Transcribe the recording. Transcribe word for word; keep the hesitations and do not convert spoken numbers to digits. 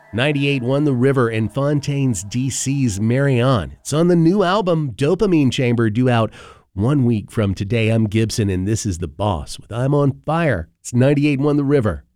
ninety-eight won The River and Fontaine's D C's Marianne. It's on the new album Dopamine Chamber, due out one week from today. I'm Gibson, and this is The Boss with I'm on Fire. It's ninety-eight won The River.